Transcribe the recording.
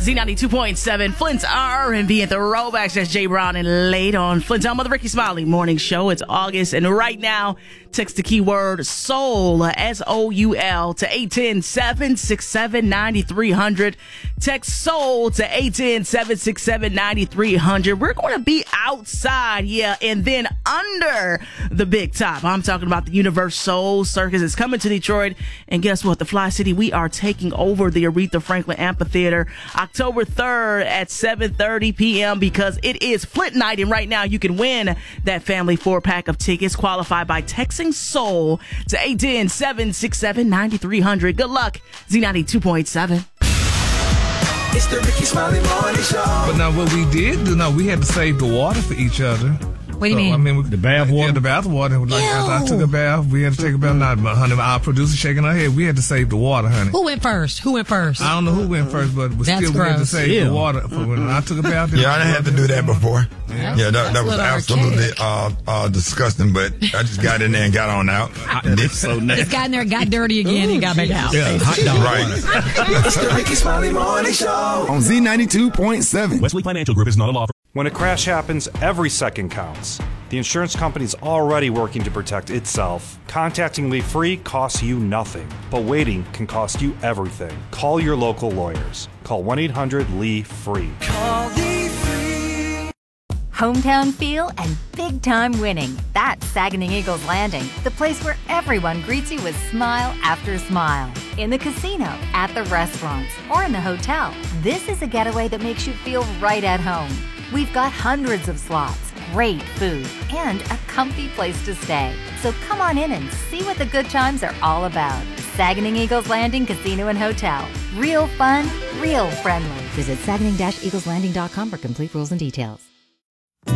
Z92.7, Flint's R&B at the Rollbacks. That's Jay Brown and Late on Flint's home of the Ricky Smiley Morning Show. It's August, and right now, text the keyword SOUL, SOUL, to 810-767-9300. Text SOUL to 810-767-9300. We're going to be outside, and then under the big top. I'm talking about the Universe Soul Circus. It's coming to Detroit, and guess what? The Fly City, we are taking over the Aretha Franklin Amphitheater October 3rd at 7:30 p.m. because it is Flint night, and right now you can win that family 4-pack of tickets. Qualify by texting SOUL to 810-767-9300. Good luck, Z92.7. It's the Ricky Smiley Morning Show. But now what we did do, we had to save the water for each other. What do you mean? I mean, the bath water? Yeah, the bath water. Like, after I took a bath, we had to take a bath. Now, honey, our producer shaking her head. We had to save the water, honey. Who went first? I don't know who went first, but That's still we had to gross. save the water for when I took a bath. Yeah, I didn't have to do that before. Yeah, that was absolutely disgusting, but I just got in there and got on out. It's so nasty. Just got in there, got dirty again, and got back out. Yeah, hot dog. Right. It's the Ricky Smiley Morning Show. On Z92.7. Wesley Financial Group is not a law firm. When a crash happens, every second counts. The insurance company's already working to protect itself. Contacting Lee Free costs you nothing, but waiting can cost you everything. Call your local lawyers. Call 1-800-LEE-FREE. Call Lee Free. Hometown feel and big-time winning. That's Saginaw Eagles Landing, the place where everyone greets you with smile after smile. In the casino, at the restaurants, or in the hotel, this is a getaway that makes you feel right at home. We've got hundreds of slots, great food, and a comfy place to stay. So come on in and see what the good times are all about. Saginaw Eagles Landing Casino and Hotel. Real fun, real friendly. Visit saginaw-eagleslanding.com for complete rules and details.